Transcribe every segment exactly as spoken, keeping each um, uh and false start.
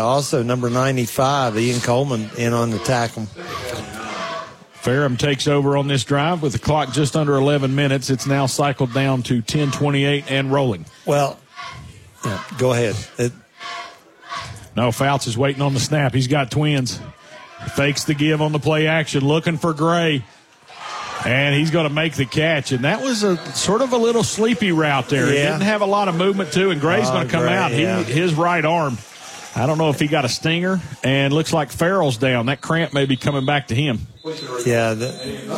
Also, number ninety-five, Ian Coleman, in on the tackle. Ferrum takes over on this drive with the clock just under eleven minutes. It's now cycled down to ten twenty-eight and rolling. Well, yeah, go ahead. It, no, Fouts is waiting on the snap. He's got twins. Fakes the give on the play action, looking for Gray. And he's going to make the catch. And that was a sort of a little sleepy route there. Yeah. He didn't have a lot of movement, too, and Gray's Oh, going to come Gray, out. yeah. He, his right arm, I don't know if he got a stinger, and looks like Farrell's down. That cramp may be coming back to him. Yeah. The,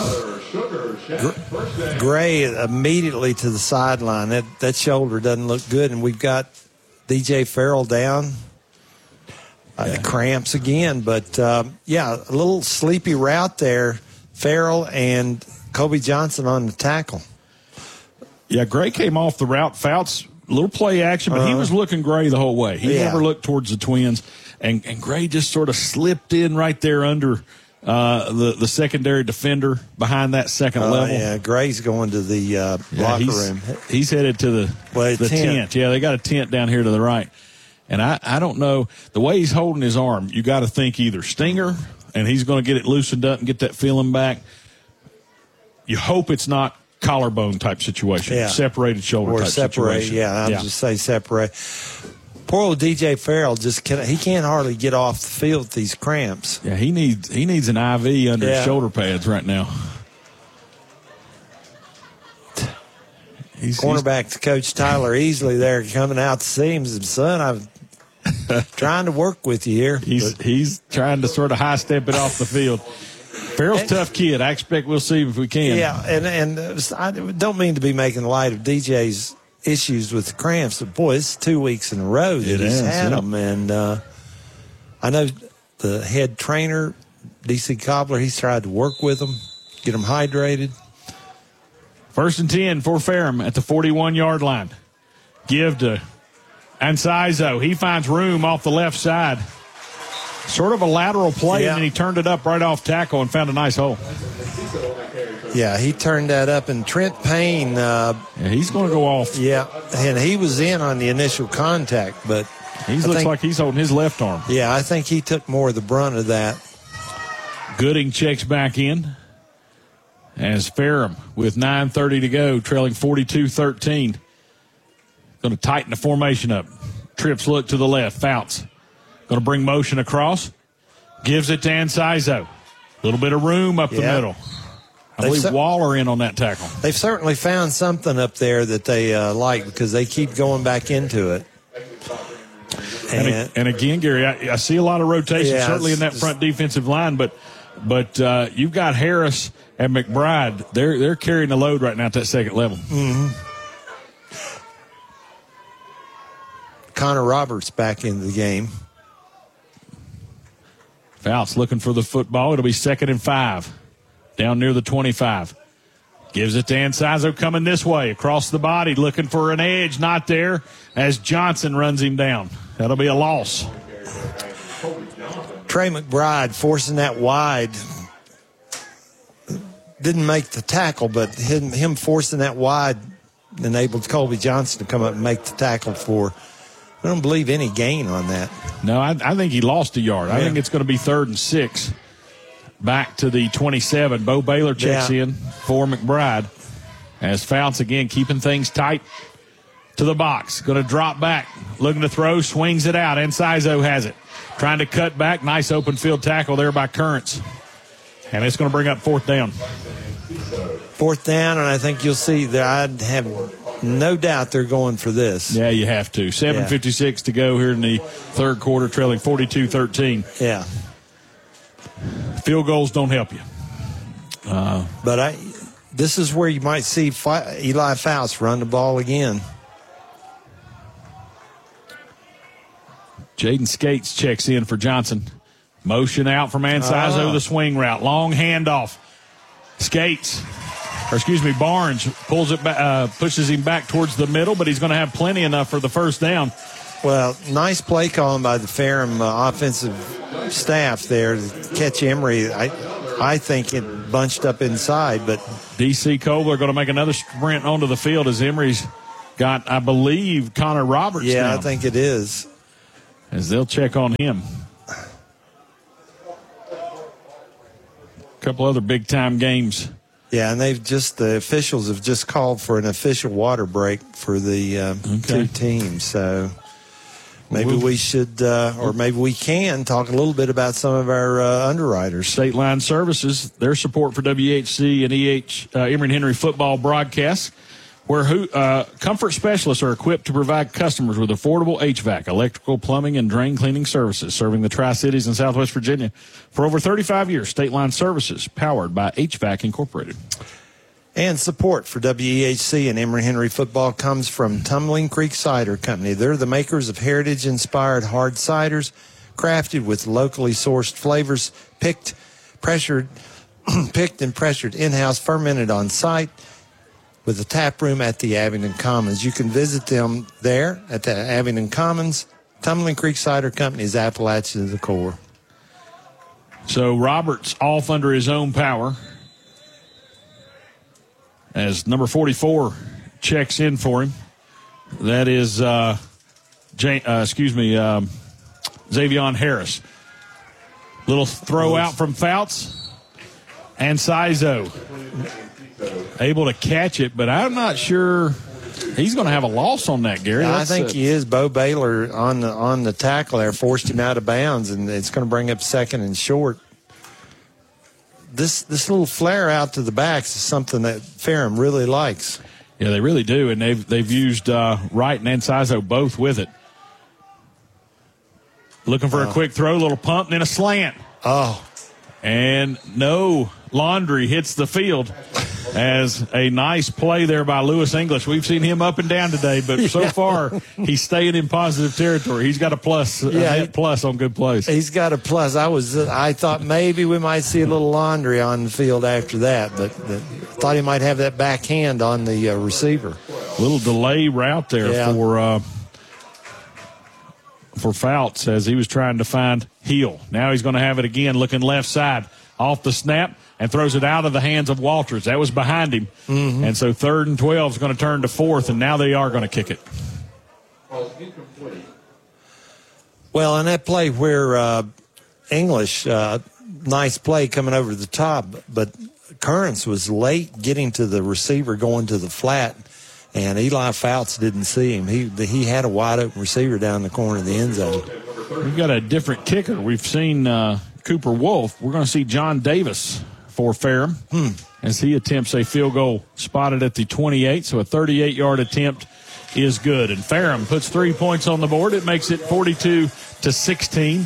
Gr- Gray immediately to the sideline. That, that shoulder doesn't look good, and we've got D J Farrell down. Uh, Yeah. The cramps again. But, um, yeah, a little sleepy route there. Farrell and Kobe Johnson on the tackle. Yeah, Gray came off the route. Fouts, little play action, but uh-huh. he was looking Gray the whole way. He Yeah. never looked towards the twins. And, and Gray just sort of slipped in right there under uh, the, the secondary defender behind that second Uh, level. yeah, Gray's going to the uh, Yeah, locker he's, room. He's headed to the, Well, the tent. tent. Yeah, they got a tent down here to the right. And I, I don't know. The way he's holding his arm, you got to think either stinger, and he's going to get it loosened up and get that feeling back. You hope it's not collarbone type situation, Yeah. separated shoulder Or type separate, situation. yeah, I'll yeah. just say separate. Poor old D J Farrell just can't, he can't hardly get off the field with these cramps. Yeah, he needs he needs an I V under Yeah. his shoulder pads right now. He's, Cornerback to Coach Tyler Easley there coming out to see him. Said, son, I'm trying to work with you here. He's But, he's trying to sort of high step it off the field. Farrell's a tough kid. I expect we'll see if we can. yeah, and, and uh, I don't mean to be making light of D J's issues with the cramps, but boy, it's two weeks in a row that It he's is, had yeah. them. And uh, I know the head trainer, D C Cobbler, he's tried to work with them, get them hydrated. First and ten for Ferrum at the forty-one-yard line. Give to Ansizo. He finds room off the left side. Sort of a lateral play, Yeah. and then he turned it up right off tackle and found a nice hole. Yeah, he turned that up, and Trent Payne, uh, Yeah, he's going to go off. yeah, and he was in on the initial contact, but He I looks think- like he's holding his left arm. yeah, I think he took more of the brunt of that. Gooding checks back in as Ferrum with nine thirty to go, trailing forty-two thirteen. Going to tighten the formation up. Trips look to the left. Fouts. Going to bring motion across. Gives it to Ansizo. A little bit of room up the Yeah. middle. I They've believe cer- Waller in on that tackle. They've certainly found something up there that they uh, like because they keep going back into it. And, And, and again, Gary, I, I see a lot of rotation, Yeah, certainly in that it's- front defensive line, but but uh, you've got Harris and McBride. They're they're carrying the load right now at that second level. mm-hmm. Connor Roberts back into the game. Fouts looking for the football. It'll be second and five. Down near the twenty-five. Gives it to Ansizo coming this way. Across the body, looking for an edge. Not there as Johnson runs him down. That'll be a loss. Trey McBride forcing that wide. Didn't make the tackle, but him, him forcing that wide enabled Colby Johnson to come up and make the tackle for, I don't believe, any gain on that. No, I, I think he lost a yard. I Yeah. think it's going to be third and six. Back to the twenty-seven. Bo Baylor checks Yeah. in for McBride. As Fouts again keeping things tight to the box. Going to drop back. Looking to throw. Swings it out. Ansizo has it. Trying to cut back. Nice open field tackle there by Currents. And it's going to bring up fourth down. Fourth down, and I think you'll see that I'd have no doubt they're going for this. Yeah, you have to. seven fifty-six to go here in the third quarter, trailing forty-two thirteen. Yeah. Field goals don't help you. Uh, But I, this is where you might see Fi- Eli Faust run the ball again. Jaden Skates checks in for Johnson. Motion out from Ansizo, Ah. the swing route. Long handoff. Skates, or excuse me, Barnes pulls it back, uh, pushes him back towards the middle, but he's going to have plenty enough for the first down. Well, nice play calling by the Ferrum uh, offensive staff there to catch Emory. I, I think it bunched up inside, but D C Cobbler going to make another sprint onto the field as Emory's got, I believe, Connor Roberts yeah, down. I think it is. as they'll check on him. A couple other big-time games. Yeah, and they've just the officials have just called for an official water break for the uh, Okay. two teams. So maybe We'll- we should, uh, or maybe we can talk a little bit about some of our uh, underwriters. State Line Services, their support for W H C and E H uh, Emory and Henry football broadcasts, where who, uh, comfort specialists are equipped to provide customers with affordable H V A C, electrical, plumbing, and drain cleaning services, serving the Tri-Cities in Southwest Virginia for over thirty-five years. State Line Services, powered by H V A C Incorporated. And support for W E H C and Emory Henry football comes from Tumbling Creek Cider Company. They're the makers of heritage-inspired hard ciders, crafted with locally sourced flavors, picked, pressured, picked and pressured in-house, fermented on site, with a tap room at the Abingdon Commons. You can visit them there at the Abingdon Commons. Tumbling Creek Cider Company is Appalachia to the core. So Roberts off under his own power as number forty-four checks in for him. That is, uh, Jay, uh, excuse me, um, Xavion Harris. Little throw out from Fouts and Sizo. Able to catch it, but I'm not sure he's going to have a loss on that, Gary. I That's think a, he is. Bo Baylor on the on the tackle there forced him out of bounds, and it's going to bring up second and short. This this little flare out to the backs is something that Ferrum really likes. Yeah, they really do, and they've they've used uh, Wright and Sizo both with it. Looking for uh, a quick throw, little pump, and then a slant. Oh, And no, Laundry hits the field as a nice play there by Lewis English. We've seen him up and down today, but so Yeah. far he's staying in positive territory. He's got a plus, a Yeah, net he- plus on good plays. he's got a plus. I was I thought maybe we might see a little Laundry on the field after that, but, but thought he might have that backhand on the uh, receiver. Little delay route there Yeah. for uh, for Fouts as he was trying to find Heel. Now he's going to have it again, looking left side off the snap and throws it out of the hands of Walters. That was behind him. Mm-hmm. And so third and twelve is going to turn to fourth, and now they are going to kick it. Well, on that play where uh, English, uh, nice play coming over the top, but Currents was late getting to the receiver going to the flat, and Eli Fouts didn't see him. He he had a wide open receiver down the corner of the end zone. We've got a different kicker. We've seen uh, Cooper Wolf. We're going to see John Davis for Ferrum Hmm. as he attempts a field goal spotted at the twenty-eight. So a thirty-eight-yard attempt is good. And Ferrum puts three points on the board. It makes it forty-two to sixteen.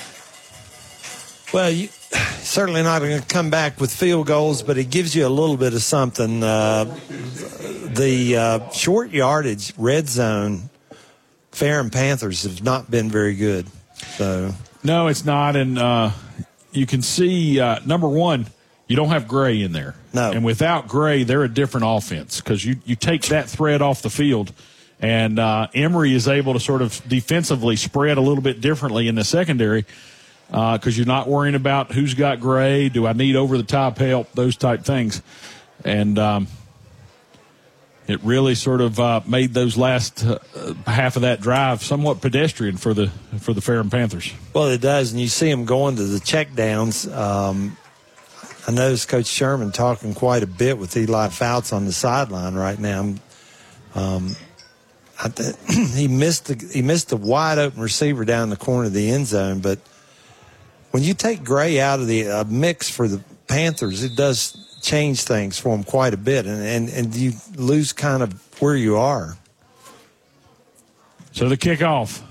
Well, you, certainly not going to come back with field goals, but it gives you a little bit of something. Uh, the uh, short yardage red zone Ferrum Panthers have not been very good. So No, it's not. And uh, you can see, uh, number one, you don't have Gray in there. No. And without Gray, they're a different offense because you, you take that thread off the field, and uh, Emory is able to sort of defensively spread a little bit differently in the secondary because uh, you're not worrying about who's got Gray, do I need over-the-top help, those type things. And um, it really sort of uh, made those last uh, half of that drive somewhat pedestrian for the for the Ferrum Panthers. well, it does, and you see them going to the check downs. Um, I noticed Coach Sherman talking quite a bit with Eli Fouts on the sideline right now. Um, I th- he missed the he missed the wide open receiver down the corner of the end zone, but when you take Gray out of the uh, mix for the Panthers, it does change things for them quite a bit, and, and, and you lose kind of where you are. So the kickoff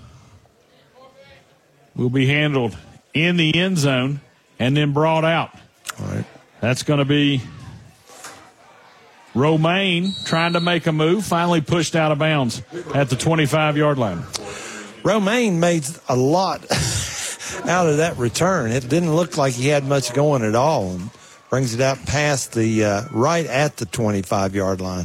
will be handled in the end zone and then brought out. All right. That's going to be Romaine trying to make a move, finally pushed out of bounds at the twenty-five-yard line. Romaine made a lot out of that return. It didn't look like he had much going at all, and brings it out past the uh, right at the twenty-five-yard line.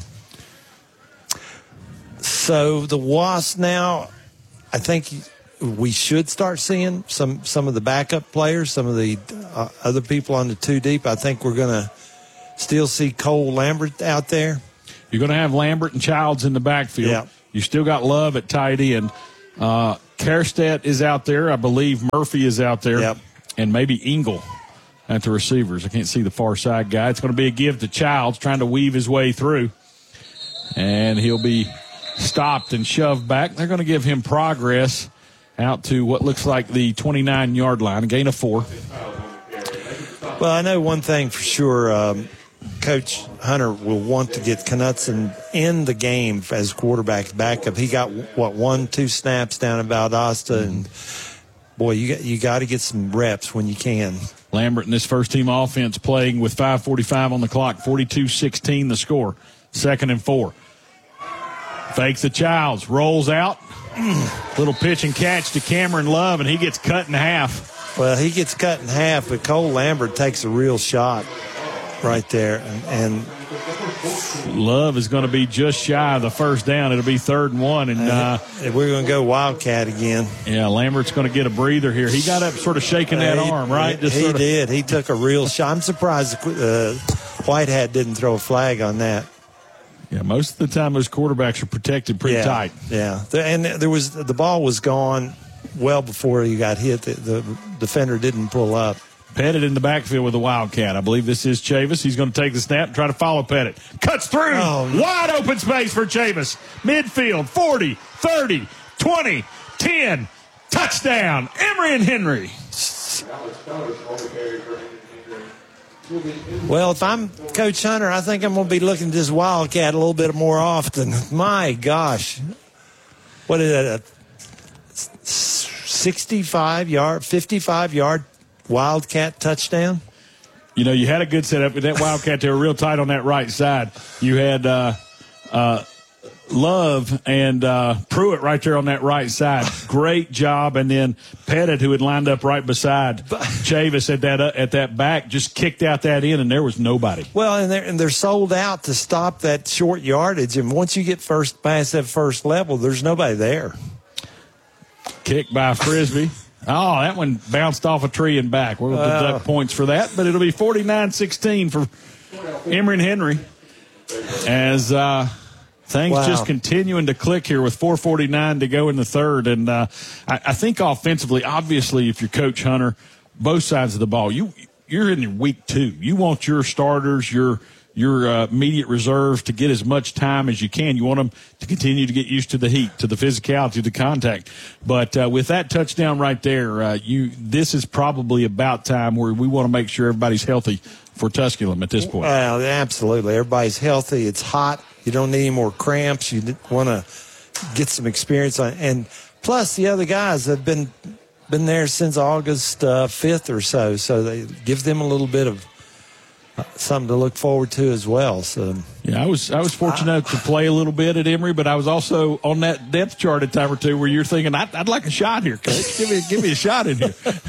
So the Wasps now, I think we should start seeing some some of the backup players, some of the uh, other people on the two deep. I think we're going to still see Cole Lambert out there. You're going to have Lambert and Childs in the backfield. Yeah. You still got Love at tight end. Uh, Kerstedt is out there. I believe Murphy is out there. Yep. And maybe Engel at the receivers. I can't see the far side guy. It's going to be a give to Childs trying to weave his way through. And he'll be stopped and shoved back. They're going to give him progress out to what looks like the twenty-nine-yard line, a gain of four. Well, I know one thing for sure. Um, Coach Hunter will want to get Knutson in the game as quarterback backup. He got, what, one, two snaps down in Valdosta, and, boy, you got, you got to get some reps when you can. Lambert and this first-team offense playing with five forty-five on the clock, forty-two sixteen the score, second and four. Fakes the Childs, rolls out, little pitch and catch to Cameron Love, and he gets cut in half. Well, he gets cut in half, but Cole Lambert takes a real shot right there. And, and Love is going to be just shy of the first down. It'll be third and one. And uh, we're going to go Wildcat again. Yeah, Lambert's going to get a breather here. He got up sort of shaking that he, arm, right? He, Just he sort of. did. He took a real shot. I'm surprised uh, Whitehead didn't throw a flag on that. Yeah, most of the time those quarterbacks are protected pretty yeah, tight. Yeah, and there was the ball was gone well before he got hit. The, the defender didn't pull up. Pettit in the backfield with a Wildcat. I believe this is Chavis. He's going to take the snap and try to follow Pettit. Cuts through. Oh, wide open space for Chavis. Midfield, forty, thirty, twenty, ten. Touchdown, Emory and Henry. Well, if I'm Coach Hunter, I think I'm going to be looking at this Wildcat a little bit more often. My gosh. What is that? A sixty-five yard, fifty-five yard Wildcat touchdown? You know, you had a good setup with that Wildcat. They were real tight on that right side. You had uh, uh, Love and uh, Pruitt right there on that right side. Great job. And then Pettit, who had lined up right beside Chavis at that uh, at that back, just kicked out that end, and there was nobody. Well, and they're, and they're sold out to stop that short yardage. And once you get first past that first level, there's nobody there. Kick by Frisbee. Oh, that one bounced off a tree and back. We'll uh, deduct points for that, but it'll be forty-nine sixteen for Emory and Henry as uh, things wow. just continuing to click here with four forty-nine to go in the third. And uh, I, I think offensively, obviously, if you're Coach Hunter, both sides of the ball, you, you're in week two. You want your starters, your your uh, immediate reserves to get as much time as you can. You want them to continue to get used to the heat, to the physicality, to the contact. But uh, with that touchdown right there, uh, you this is probably about time where we want to make sure everybody's healthy for Tusculum at this point. Well, absolutely. Everybody's healthy. It's hot. You don't need any more cramps. You want to get some experience on. And plus, the other guys have been been there since August uh, fifth or so, so they give them a little bit of something to look forward to as well. So yeah, I was I was fortunate enough to play a little bit at Emory, but I was also on that depth chart a time or two where you're thinking, I'd, I'd like a shot here, Coach. Give me give me a shot in here.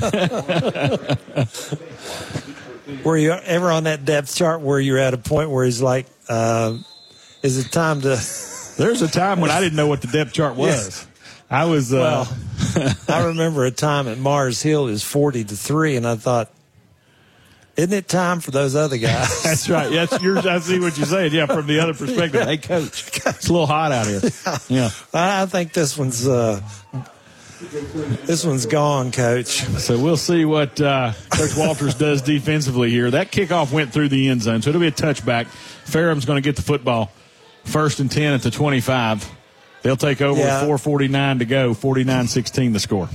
Were you ever on that depth chart where you're at a point where he's like, uh, is it time to? There's a time when I didn't know what the depth chart was. Yes. I was. Uh... Well, I remember a time at Mars Hill is forty to three, and I thought, isn't it time for those other guys? That's right. Yes, you're, I see what you're saying. Yeah, from the other perspective. Hey, Coach, it's a little hot out here. Yeah, I think this one's uh, this one's gone, Coach. So we'll see what uh, Coach Walters does defensively here. That kickoff went through the end zone, so it'll be a touchback. Ferrum's going to get the football. First and ten at the twenty-five. They'll take over yeah. with four forty-nine to go. forty-nine sixteen the score.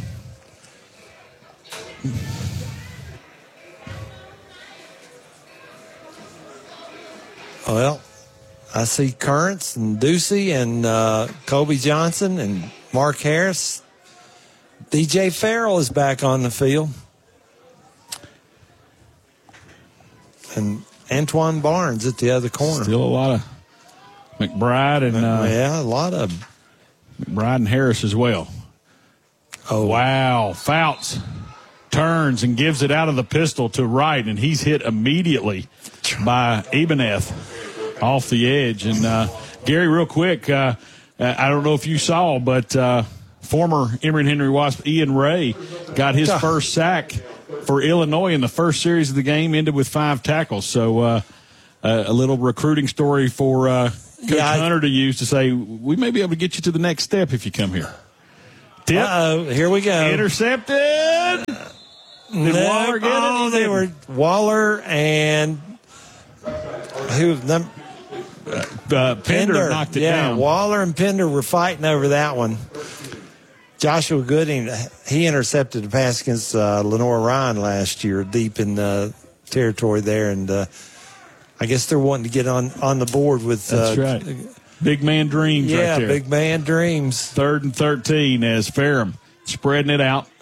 Well, I see Currents and Ducey and uh, Kobe Johnson and Mark Harris. D J Farrell is back on the field. And Antoine Barnes at the other corner. Still a lot of McBride and uh, yeah, a lot of McBride and Harris as well. Oh wow! Fouts turns and gives it out of the pistol to Wright, and he's hit immediately by Ibanez off the edge. And uh, Gary, real quick, uh, I don't know if you saw, but uh, former Emory and Henry Wasp Ian Ray got his first sack for Illinois in the first series of the game. Ended with five tackles. So uh, uh, a little recruiting story for uh, Coach yeah, I, Hunter to use to say, we may be able to get you to the next step if you come here. Tip. Uh-oh, here we go. Intercepted. Did no, Waller get oh, it? they were Waller and who? Num- Uh, Pender, Pender knocked it yeah, down. Waller and Pender were fighting over that one. Joshua Gooding, he intercepted a pass against uh, Lenore Ryan last year, deep in the territory there, and uh, I guess they're wanting to get on, on the board with. That's uh, right. Big man dreams. Yeah, right there. big man dreams. Third and thirteen as Ferrum spreading it out.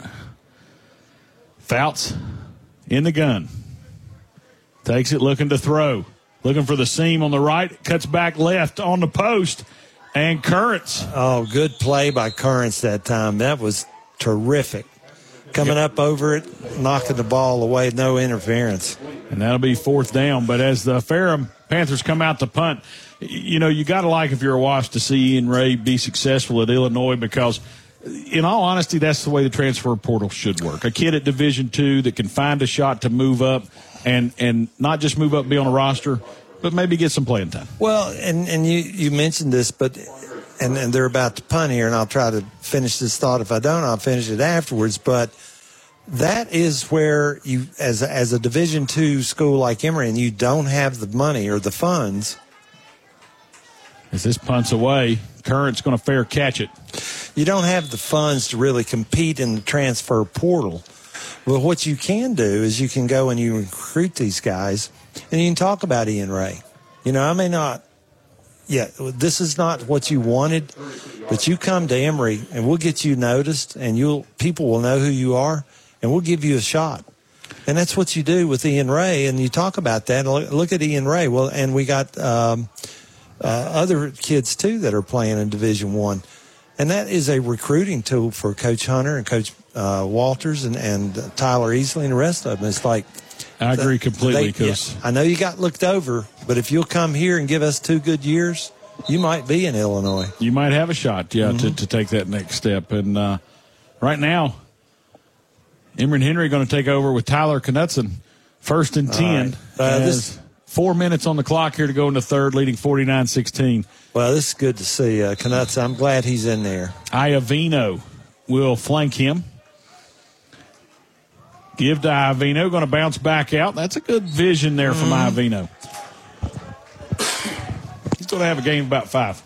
Fouts in the gun. Takes it looking to throw. Looking for the seam on the right. Cuts back left on the post. And Currents. Oh, good play by Currents that time. That was terrific. Coming up over it, knocking the ball away, no interference. And that'll be fourth down. But as the Ferrum Panthers come out to punt, you know, you got to like, if you're a Wasp, to see Ian Ray be successful at Illinois, because in all honesty, that's the way the transfer portal should work. A kid at Division two that can find a shot to move up and, and not just move up and be on a roster, but maybe get some playing time. Well, and, and you, you mentioned this, but and, and they're about to punt here, and I'll try to finish this thought. If I don't, I'll finish it afterwards. But that is where you, as a, as a Division two school like Emory, and you don't have the money or the funds. As this punts away, Current's going to fair catch it. You don't have the funds to really compete in the transfer portal. Well, what you can do is you can go and you recruit these guys, and you can talk about Ian Ray. You know, I may not, yeah, this is not what you wanted, but you come to Emory, and we'll get you noticed, and you'll people will know who you are, and we'll give you a shot. And that's what you do with Ian Ray, and you talk about that. Look, look at Ian Ray. Well, and we got um, uh, other kids, too, that are playing in Division One. And that is a recruiting tool for Coach Hunter and Coach uh, Walters and, and uh, Tyler Easley and the rest of them. It's like, I agree the, completely. They, yeah, I know you got looked over, but if you'll come here and give us two good years, you might be in Illinois. You might have a shot, yeah, mm-hmm. to, to take that next step. And uh, right now, Emory and Henry going to take over with Tyler Knutson, first and ten. Right. Uh, this four minutes on the clock here to go in the third, leading forty-nine sixteen. Well, this is good to see. Uh, Knutson, I'm glad he's in there. Iovino will flank him. Give to Iovino, going to bounce back out. That's a good vision there from mm. Iovino. He's going to have a game about five.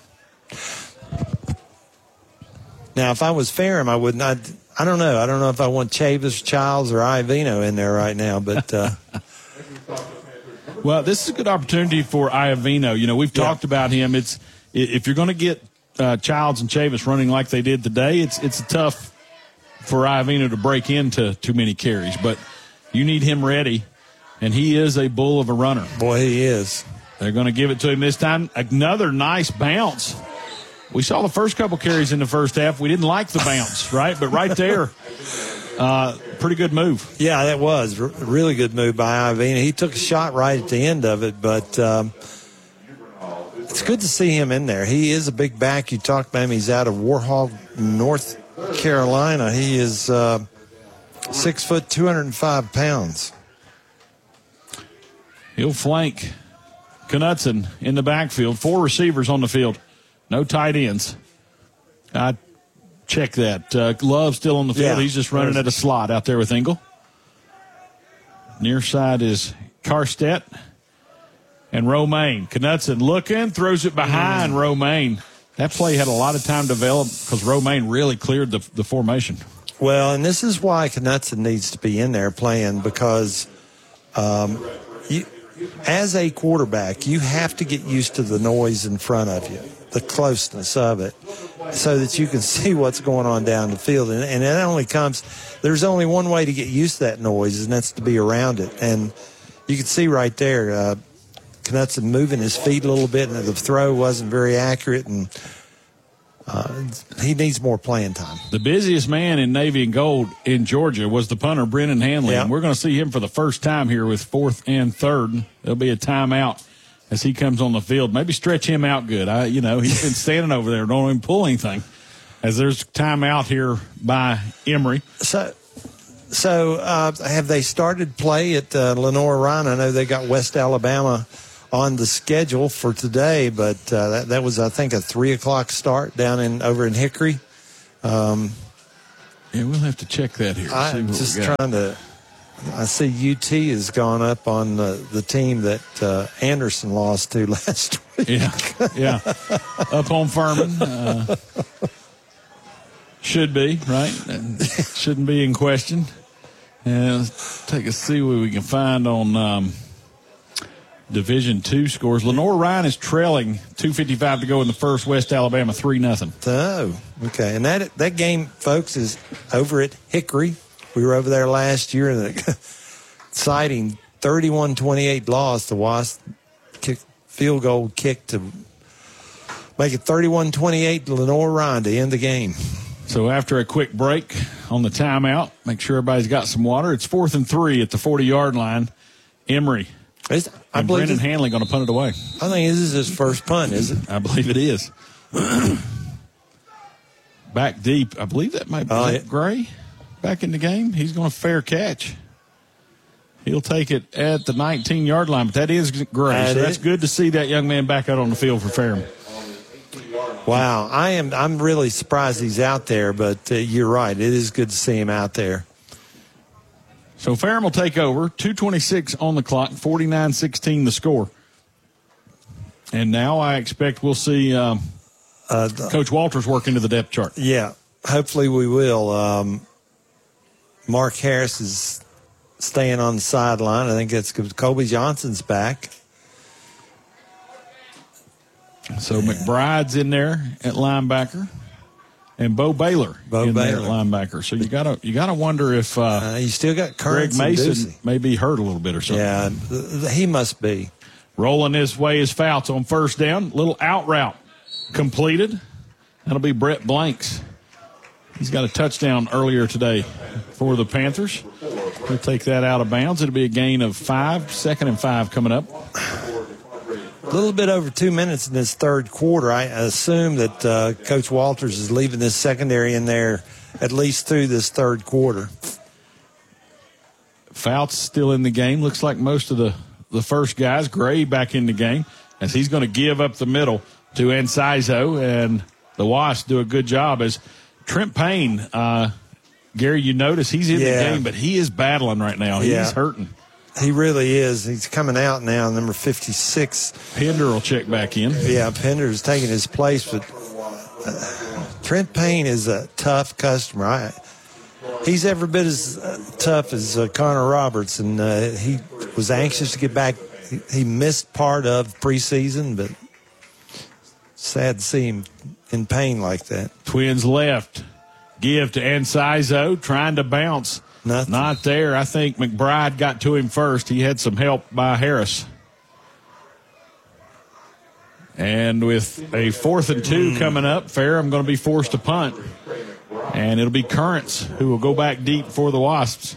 Now, if I was Ferrum, I would not. I don't know. I don't know if I want Chavis, Childs, or Iovino in there right now, but. Uh, well, this is a good opportunity for Iovino. You know, we've yeah. talked about him. It's if you're going to get uh, Childs and Chavis running like they did today, it's it's tough for Iovino to break into too many carries, but you need him ready, and he is a bull of a runner. Boy, he is. They're going to give it to him this time. Another nice bounce. We saw the first couple carries in the first half. We didn't like the bounce, right? But right there, uh, pretty good move. Yeah, that was a really good move by Iovino. He took a shot right at the end of it, but um, it's good to see him in there. He is a big back. You talked about him. He's out of Warhol, North Carolina. He is uh, six foot, two hundred five pounds. He'll flank Knutson in the backfield. Four receivers on the field. No tight ends. I check that. Uh, Love still on the field. Yeah. He's just running at a slot out there with Engel. Near side is Karstedt and Romaine. Knutson looking, throws it behind mm. Romaine. That play had a lot of time to develop because Romaine really cleared the, the formation. Well, and this is why Knutson needs to be in there playing, because um, you, as a quarterback, you have to get used to the noise in front of you, the closeness of it, so that you can see what's going on down the field. And, and it only comes, there's only one way to get used to that noise, and that's to be around it. And you can see right there, uh, Knutson moving his feet a little bit, and the throw wasn't very accurate, and uh, he needs more playing time. The busiest man in Navy and Gold in Georgia was the punter, Brennan Hanley. Yeah. And we're going to see him for the first time here with fourth and third. There'll be a timeout as he comes on the field. Maybe stretch him out good. I, you know, he's been standing over there, don't even pull anything. As there's timeout here by Emory. So, so uh, have they started play at uh, Lenore Ryan? I know they got West Alabama on the schedule for today, but uh, that, that was, I think, a three o'clock start down in over in Hickory. Um, Yeah, we'll have to check that here. I'm just trying to. I see U T has gone up on the, the team that uh, Anderson lost to last week. Yeah, yeah. Up on Furman. Uh, should be, right? Shouldn't be in question. And let's take a see what we can find on um, Division Two scores. Lenore Ryan is trailing, two fifty-five to go in the first, West Alabama three nothing. Oh, okay. And that that game, folks, is over at Hickory. We were over there last year, and the exciting thirty-one twenty-eight loss. The Wasp kick, field goal kick to make it thirty-one twenty-eight to Lenore Ryan to end the game. So after a quick break on the timeout, make sure everybody's got some water. It's fourth and three at the forty-yard line. Emory It's, I and believe Brendan this, Hanley going to punt it away. I think this is his first punt, is it? I believe it is. Back deep. I believe that might be Oh, yeah. Gray back in the game. He's going to fair catch. He'll take it at the nineteen-yard line, but that is Gray. That so that's is. good to see that young man back out on the field for Ferrum. Wow, I am. I'm really surprised he's out there, but uh, you're right. It is good to see him out there. So Ferrum will take over. two twenty-six on the clock, forty-nine sixteen the score. And now I expect we'll see um, Uh, the, Coach Walters work into the depth chart. yeah, hopefully we will. Um, Mark Harris is staying on the sideline. I think that's because Colby Johnson's back. So McBride's in there at linebacker, and Bo Baylor Bo in there Baylor. at linebacker. So you gotta you gotta wonder if uh, Uh, you still got Greg Currents and Mason Ducey. may be hurt a little bit or something. Yeah, th- th- he must be. Rolling this way is Fouts on first down. Little out route completed. That'll be Brett Blanks. He's got a touchdown earlier today for the Panthers. He'll take that out of bounds. It'll be a gain of five, second and five coming up. A little bit over two minutes in this third quarter. I assume that uh, Coach Walters is leaving this secondary in there at least through this third quarter. Fouts still in the game. Looks like most of the, the first guys. Gray back in the game as he's going to give up the middle to Enciso, and the Wasps do a good job as Trent Payne, uh, Gary, you notice he's in Yeah. the game, but he is battling right now. Yeah. He's hurting. He really is. He's coming out now, number fifty-six. Pender will check back in. Yeah, Pender's taking his place, but uh, Trent Payne is a tough customer. I, he's every bit as uh, tough as uh, Connor Roberts, and uh, he was anxious to get back. He, he missed part of preseason, but sad to see him in pain like that. Twins left. Give to Enciso, trying to bounce. Nothing. Not there. I think McBride got to him first. He had some help by Harris. And with a fourth and two mm. coming up, Ferrum going to be forced to punt. And it'll be Currents who will go back deep for the Wasps.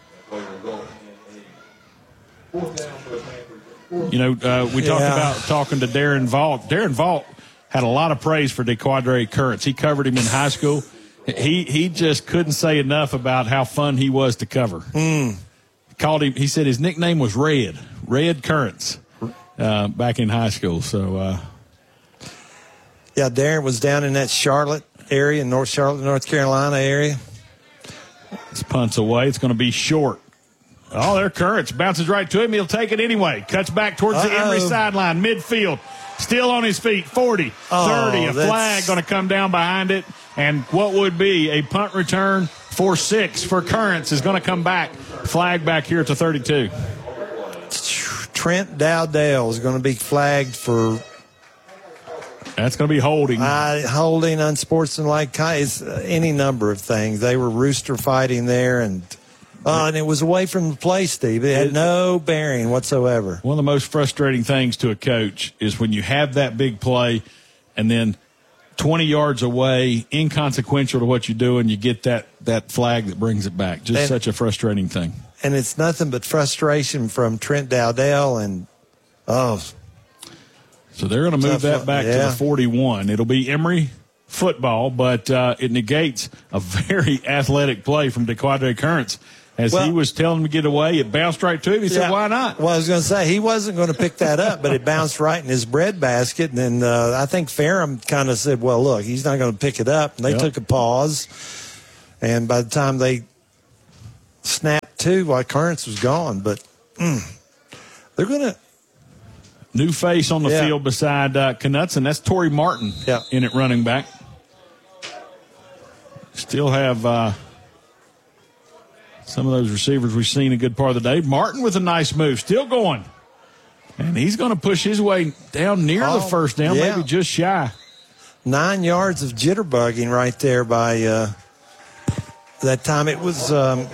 You know, uh, we talked Yeah. about talking to Darren Vault. Darren Vault had a lot of praise for DeQuadre Currents. He covered him in high school. He he just couldn't say enough about how fun he was to cover. Mm. Called him. He said his nickname was Red, Red Currents, uh, back in high school. So, uh, yeah, Darren was down in that Charlotte area, North Charlotte, North Carolina area. this punt's away. It's going to be short. Oh, there Currents bounces right to him. He'll take it anyway. Cuts back towards Uh-oh. the Emory sideline, midfield. Still on his feet, forty, Oh, thirty. A that's- flag going to come down behind it. And what would be a punt return for six for Currents is going to come back. Flag back here at the thirty-two. Trent Dowdale is going to be flagged for That's going to be holding. uh, holding, unsportsmanlike, ki- it's, uh, any number of things. They were rooster fighting there, and uh, and it was away from the play, Steve. It had no bearing whatsoever. One of the most frustrating things to a coach is when you have that big play and then twenty yards away, inconsequential to what you're doing, you get that, that flag that brings it back. Just and, such a frustrating thing. And it's nothing but frustration from Trent Dowdale, and, oh. So they're going to move Tough that one, back yeah. to the forty-one. It'll be Emory football, but uh, it negates a very athletic play from DeQuadre Currents. As Well, he was telling him to get away, it bounced right to him. He Yeah. said, why not? Well, I was going to say, he wasn't going to pick that up, but it bounced right in his bread basket. And then uh, I think Ferrum kind of said, well, look, he's not going to pick it up. And they Yep. took a pause. And by the time they snapped to, well, Currents was gone. But mm, they're going to. New face on the yeah. field beside uh, Knutson. That's Torrey Martin yeah. in at running back. Still have uh, some of those receivers we've seen a good part of the day. Martin with a nice move. Still going. And he's going to push his way down near oh, the first down, yeah. maybe just shy. Nine yards of jitterbugging right there by uh, that time. It was. Um,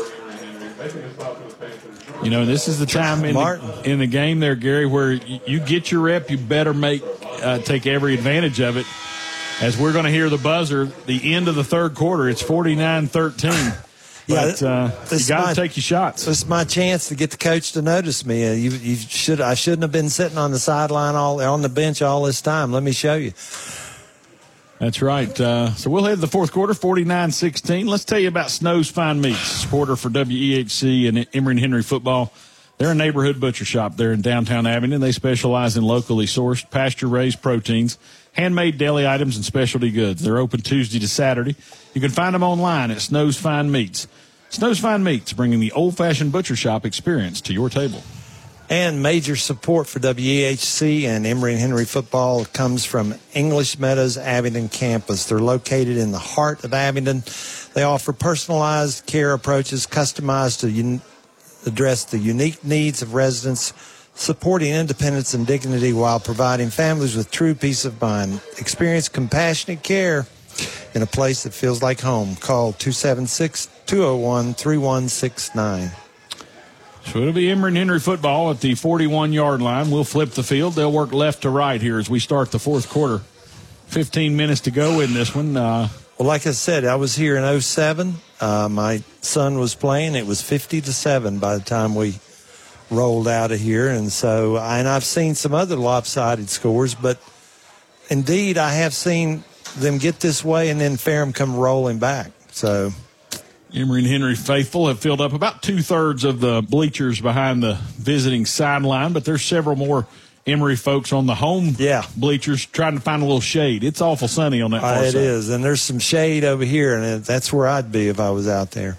you know, this is the time in the, in the game there, Gary, where you, you get your rep, you better make uh, take every advantage of it. As we're going to hear the buzzer, the end of the third quarter, it's forty-nine thirteen. But uh, you got to take your shots. This is my chance to get the coach to notice me. Uh, you, you should. I shouldn't have been sitting on the sideline all on the bench all this time. Let me show you. That's right. Uh, so we'll head to the fourth quarter, forty-nine sixteen. Let's tell you about Snow's Fine Meats, supporter for W E H C and Emory and Henry football. They're a neighborhood butcher shop there in downtown Abingdon. They specialize in locally sourced, pasture-raised proteins, handmade deli items, and specialty goods. They're open Tuesday to Saturday. You can find them online at Snow's Fine Meats. Snow's Fine Meats, bringing the old-fashioned butcher shop experience to your table. And major support for W E H C and Emory and Henry football comes from English Meadows Abingdon campus. They're located in the heart of Abingdon. They offer personalized care approaches customized to un- address the unique needs of residents, supporting independence and dignity while providing families with true peace of mind. Experience compassionate care in a place that feels like home. Call two seven six, two oh one, three one six nine. So it'll be Emory and Henry football at the forty-one-yard line. We'll flip the field. They'll work left to right here as we start the fourth quarter. fifteen minutes to go in this one. Uh, well, like I said, I was here in oh seven. Uh, my son was playing. It was fifty to seven by the time we rolled out of here. And so, and I've seen some other lopsided scores, but indeed I have seen them get this way and then Ferrum come rolling back. So Emory and Henry faithful have filled up about two-thirds of the bleachers behind the visiting sideline, but there's several more Emory folks on the home yeah. bleachers trying to find a little shade. It's awful sunny on that far uh, it side. It is, and there's some shade over here, and that's where I'd be if I was out there.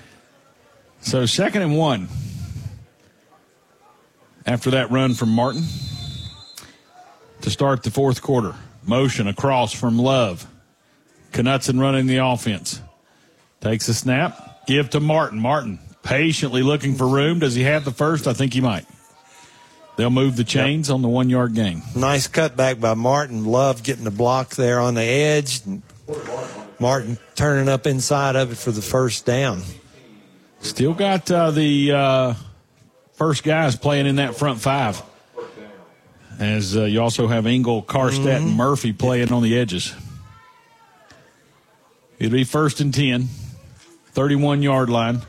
So second and one. After that run from Martin to start the fourth quarter. Motion across from Love. Knutson running the offense. Takes a snap. Give to Martin. Martin patiently looking for room. Does he have the first? I think he might. They'll move the chains yep. on the one-yard gain. Nice cutback by Martin. Love getting the block there on the edge. Martin turning up inside of it for the first down. Still got uh, the uh, first guys playing in that front five. As uh, you also have Engel, Karstadt, mm-hmm. and Murphy playing on the edges. It'll be first and ten. thirty-one-yard line.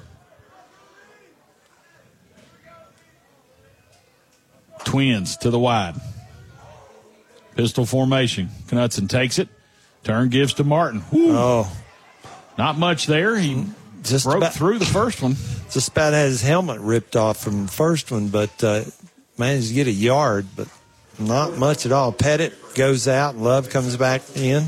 Twins to the wide. Pistol formation. Knutson takes it. Turn gives to Martin. Woo. Oh. Not much there. He just broke about, through the first one. Just about had his helmet ripped off from the first one, but uh, managed to get a yard, but not much at all. Pettit goes out, and Love comes back in.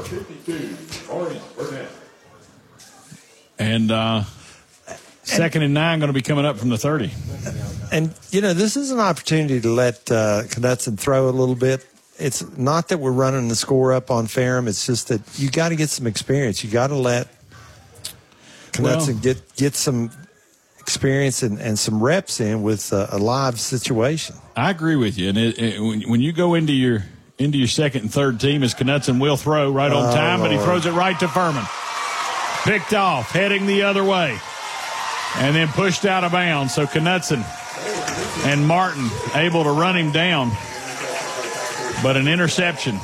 And uh, second and nine going to be coming up from the thirty. And, you know, this is an opportunity to let uh, Knutson throw a little bit. It's not that we're running the score up on Ferrum. It's just that you got to get some experience. You got to let Knutson well, get get some experience and, and some reps in with uh, a live situation. I agree with you. And it, it, when, when you go into your into your second and third team, as Knutson will throw right on oh, time, Lord. but he throws it right to Furman. Picked off, heading the other way, and then pushed out of bounds. So Knutson and Martin able to run him down, but an interception.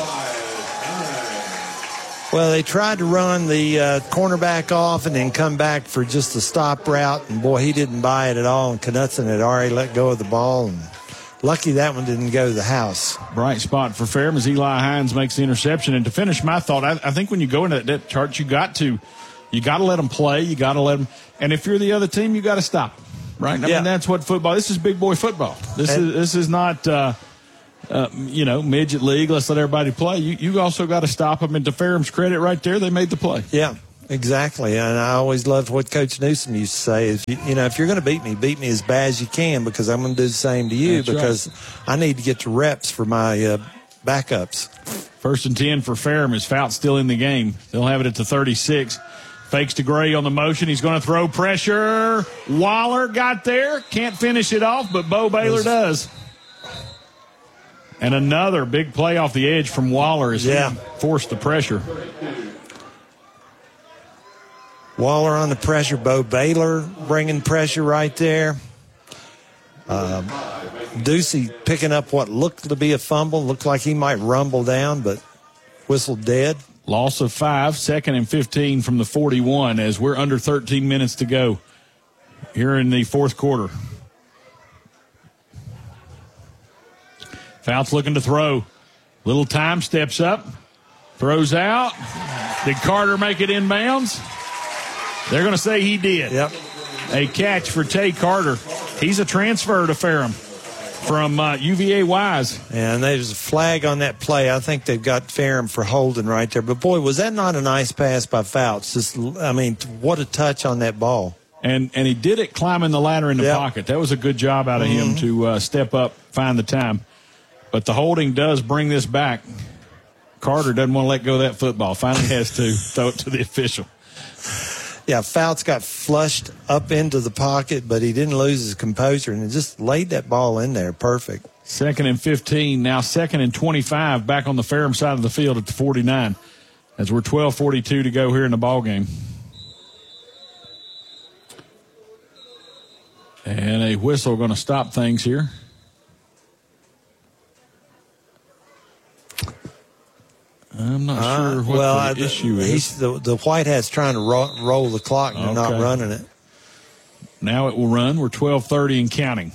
Well, they tried to run the uh, cornerback off and then come back for just a stop route, and boy, he didn't buy it at all, and Knutson had already let go of the ball, and lucky that one didn't go to the house. Bright spot for Ferrum as Eli Hines makes the interception. And to finish my thought, I, I think when you go into that depth chart, you got to you got to let them play. You got to let them. And if you're the other team, you got to stop them, right? I yeah. mean, that's what football. This is big boy football. This and, is this is not uh, uh, you know midget league. Let's let everybody play. You you also got to stop them. And to Ferrum's credit, right there, they made the play. Yeah. exactly. And I always loved what Coach Newsom used to say is, you, you know, if you're going to beat me, beat me as bad as you can because I'm going to do the same to you. That's because right. I need to get the reps for my uh, backups. First and ten for Ferrum. His foul still in the game. They'll have it at the thirty-six. Fakes to Gray on the motion. He's going to throw pressure. Waller got there. Can't finish it off, but Bo Baylor does. And another big play off the edge from Waller as yeah. he forced the pressure. Waller on the pressure. Bo Baylor bringing pressure right there. Um, Ducey picking up what looked to be a fumble. Looked like he might rumble down, but whistled dead. Loss of five, second and fifteen from the forty-one as we're under thirteen minutes to go here in the fourth quarter. Fouts looking to throw. Little time, steps up, throws out. Did Carter make it inbounds? They're going to say he did. Yep. A catch for Tay Carter. He's a transfer to Ferrum from uh, U V A Wise. And there's a flag on that play. I think they've got Ferrum for holding right there. But, boy, was that not a nice pass by Fouts? Just, I mean, what a touch on that ball. And and he did it climbing the ladder in the yep. pocket. That was a good job out of mm-hmm. him to uh, step up, find the time. But the holding does bring this back. Carter doesn't want to let go of that football. Finally has to throw it to the official. Yeah, Fouts got flushed up into the pocket, but he didn't lose his composure and just laid that ball in there. Perfect. Second and fifteen, now second and twenty-five back on the Ferrum side of the field at the forty-nine as we're twelve forty-two to go here in the ball game. And a whistle going to stop things here. I'm not uh, sure what well, the I, issue is. He's, the, the White Hat's trying to ro- roll the clock and okay. they're not running it. Now it will run. We're twelve thirty and counting.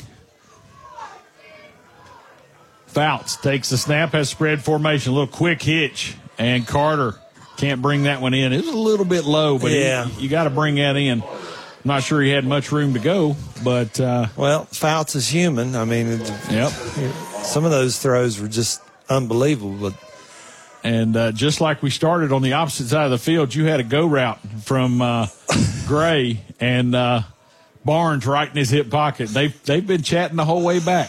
Fouts takes the snap, has spread formation, a little quick hitch, and Carter can't bring that one in. It was a little bit low, but yeah. he, you got to bring that in. I'm not sure he had much room to go, but uh, well, Fouts is human. I mean, yep. some of those throws were just unbelievable, but. And uh, just like we started on the opposite side of the field, you had a go route from uh, Gray and uh, Barnes right in his hip pocket. They've, they've been chatting the whole way back.